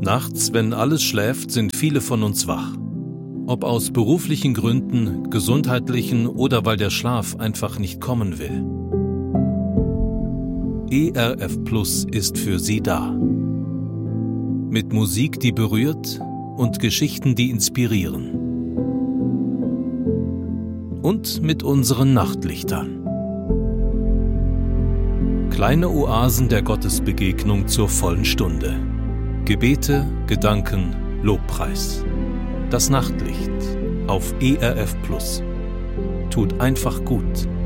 Nachts, wenn alles schläft, sind viele von uns wach. Ob aus beruflichen Gründen, gesundheitlichen oder weil der Schlaf einfach nicht kommen will. ERF Plus ist für Sie da. Mit Musik, die berührt und Geschichten, die inspirieren. Und mit unseren Nachtlichtern. Kleine Oasen der Gottesbegegnung zur vollen Stunde. Gebete, Gedanken, Lobpreis. Das Nachtlicht auf ERF Plus. Tut einfach gut.